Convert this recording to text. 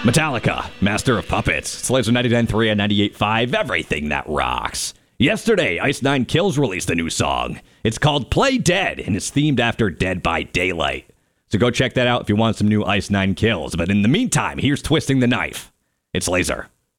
Metallica, Master of Puppets. It's Laser 99.3 and 98.5, everything that rocks. Yesterday, Ice Nine Kills released a new song. It's called Play Dead, and it's themed after Dead by Daylight. So go check that out if you want some new Ice Nine Kills. But in the meantime, here's Twisting the Knife. It's Laser.